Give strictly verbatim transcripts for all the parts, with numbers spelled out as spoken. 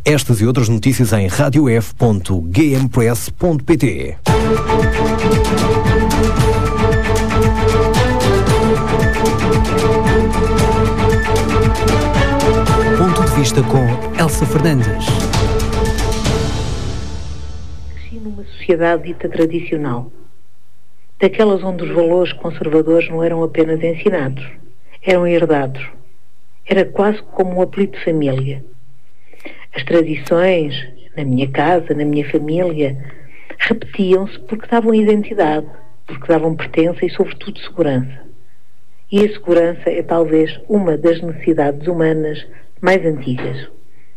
Estas e outras notícias em radio f ponto g m press ponto p t. Ponto de vista com Elsa Fernandes. Cresci numa sociedade dita tradicional, daquelas onde os valores conservadores não eram apenas ensinados, eram herdados. Era quase como um apelido de família. As tradições, na minha casa, na minha família, repetiam-se porque davam identidade, porque davam pertença e, sobretudo, segurança. E a segurança é talvez uma das necessidades humanas mais antigas.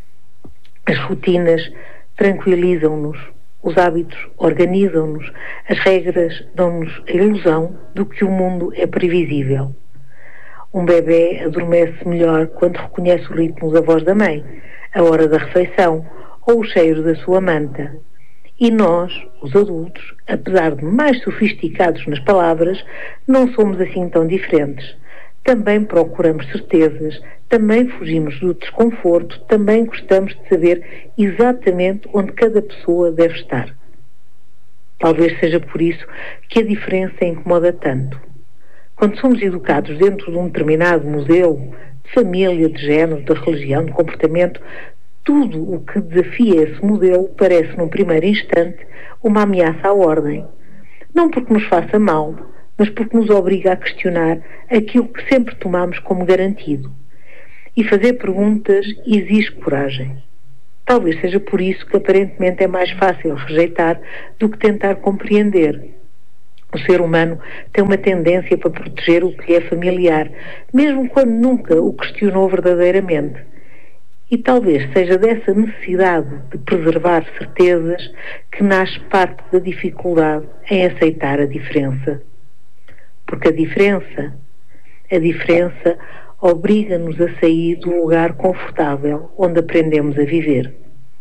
As rotinas tranquilizam-nos, os hábitos organizam-nos, as regras dão-nos a ilusão do que o mundo é previsível. Um bebê adormece melhor quando reconhece o ritmo da voz da mãe, a hora da refeição ou o cheiro da sua manta. E nós, os adultos, apesar de mais sofisticados nas palavras, não somos assim tão diferentes. Também procuramos certezas, também fugimos do desconforto, também gostamos de saber exatamente onde cada pessoa deve estar. Talvez seja por isso que a diferença incomoda tanto. Quando somos educados dentro de um determinado modelo de família, de género, de religião, de comportamento, tudo o que desafia esse modelo parece, num primeiro instante, uma ameaça à ordem. Não porque nos faça mal, mas porque nos obriga a questionar aquilo que sempre tomamos como garantido. E fazer perguntas exige coragem. Talvez seja por isso que aparentemente é mais fácil rejeitar do que tentar compreender. O ser humano tem uma tendência para proteger o que é familiar, mesmo quando nunca o questionou verdadeiramente. E talvez seja dessa necessidade de preservar certezas que nasce parte da dificuldade em aceitar a diferença. Porque a diferença, a diferença obriga-nos a sair do lugar confortável onde aprendemos a viver.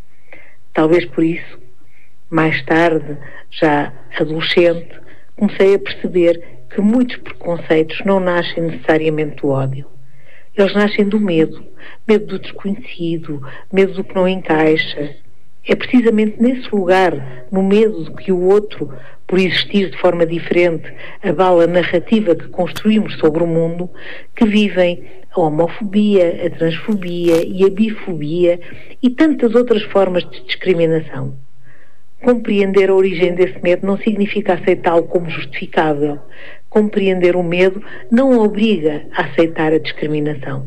Talvez por isso, mais tarde, já adolescente, comecei a perceber que muitos preconceitos não nascem necessariamente do ódio. Eles nascem do medo, medo do desconhecido, medo do que não encaixa. É precisamente nesse lugar, no medo de que o outro, por existir de forma diferente, abala a narrativa que construímos sobre o mundo, que vivem a homofobia, a transfobia e a bifobia e tantas outras formas de discriminação. Compreender a origem desse medo não significa aceitá-lo como justificável. Compreender o medo não obriga a aceitar a discriminação.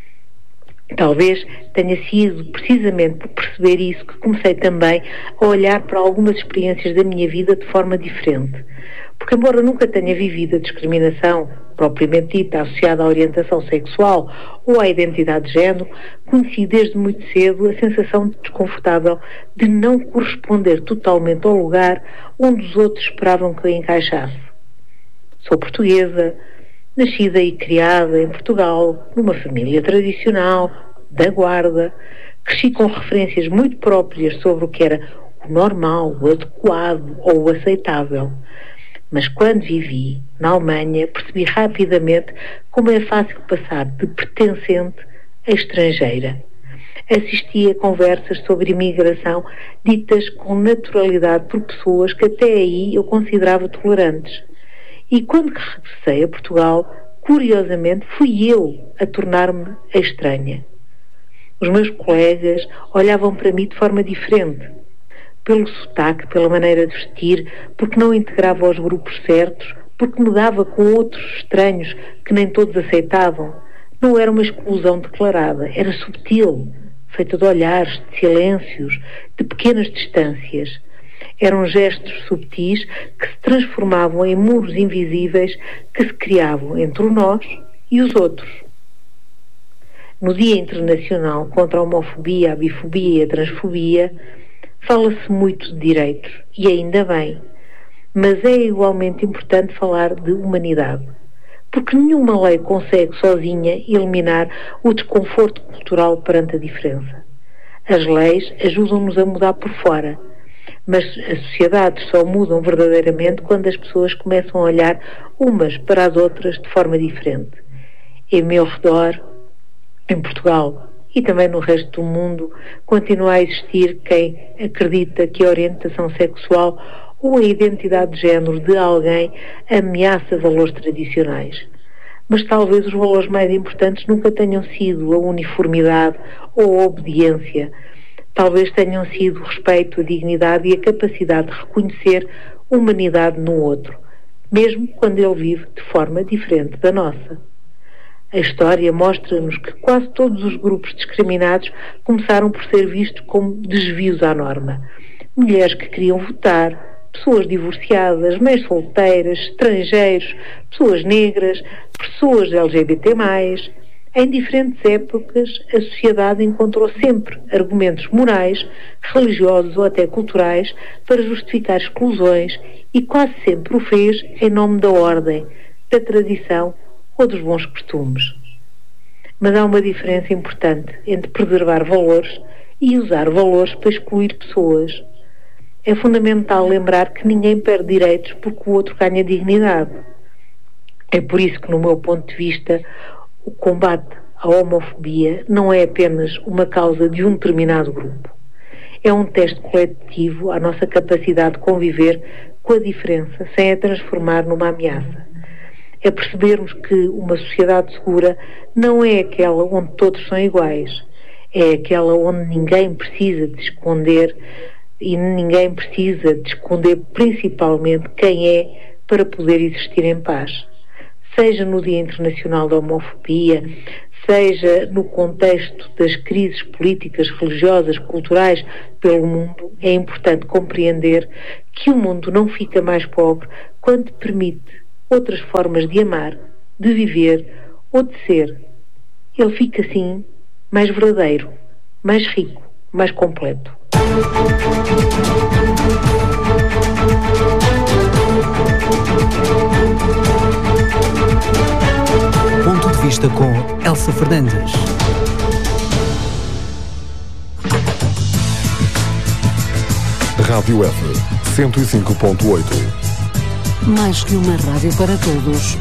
Talvez tenha sido precisamente por perceber isso que comecei também a olhar para algumas experiências da minha vida de forma diferente. Porque, embora nunca tenha vivido a discriminação propriamente dita associada à orientação sexual ou à identidade de género, conheci desde muito cedo a sensação desconfortável de não corresponder totalmente ao lugar onde os outros esperavam que eu encaixasse. Sou portuguesa, nascida e criada em Portugal, numa família tradicional, da Guarda, cresci com referências muito próprias sobre o que era o normal, o adequado ou o aceitável. Mas quando vivi na Alemanha, percebi rapidamente como é fácil passar de pertencente a estrangeira. Assisti a conversas sobre imigração ditas com naturalidade por pessoas que até aí eu considerava tolerantes. E quando regressei a Portugal, curiosamente, fui eu a tornar-me a estranha. Os meus colegas olhavam para mim de forma diferente. Pelo sotaque, pela maneira de vestir, porque não integrava aos grupos certos, porque me dava com outros estranhos que nem todos aceitavam. Não era uma exclusão declarada, era subtil, feita de olhares, de silêncios, de pequenas distâncias. Eram gestos subtis que se transformavam em muros invisíveis que se criavam entre nós e os outros. No Dia Internacional contra a Homofobia, a Bifobia e a Transfobia, fala-se muito de direitos, e ainda bem, mas é igualmente importante falar de humanidade, porque nenhuma lei consegue sozinha eliminar o desconforto cultural perante a diferença. As leis ajudam-nos a mudar por fora, mas as sociedades só mudam verdadeiramente quando as pessoas começam a olhar umas para as outras de forma diferente. Em meu redor, em Portugal e também no resto do mundo, continua a existir quem acredita que a orientação sexual ou a identidade de género de alguém ameaça valores tradicionais. Mas talvez os valores mais importantes nunca tenham sido a uniformidade ou a obediência. Talvez tenham sido o respeito, a dignidade e a capacidade de reconhecer humanidade no outro, mesmo quando ele vive de forma diferente da nossa. A história mostra-nos que quase todos os grupos discriminados começaram por ser vistos como desvios à norma. Mulheres que queriam votar, pessoas divorciadas, mães solteiras, estrangeiros, pessoas negras, pessoas L G B T mais. Em diferentes épocas, a sociedade encontrou sempre argumentos morais, religiosos ou até culturais para justificar exclusões e quase sempre o fez em nome da ordem, da tradição ou dos bons costumes. Mas há uma diferença importante entre preservar valores e usar valores para excluir pessoas. É fundamental lembrar que ninguém perde direitos porque o outro ganha dignidade. É por isso que, no meu ponto de vista, o combate à homofobia não é apenas uma causa de um determinado grupo. É um teste coletivo à nossa capacidade de conviver com a diferença sem a transformar numa ameaça. É percebermos que uma sociedade segura não é aquela onde todos são iguais. É aquela onde ninguém precisa de esconder e ninguém precisa de esconder principalmente quem é para poder existir em paz. Seja no Dia Internacional da Homofobia, seja no contexto das crises políticas, religiosas, culturais pelo mundo, é importante compreender que o mundo não fica mais pobre quando permite outras formas de amar, de viver ou de ser. Ele fica, assim, mais verdadeiro, mais rico, mais completo. Ponto de vista com Elsa Fernandes. Rádio F, cento e cinco ponto oito. Mais que uma rádio para todos.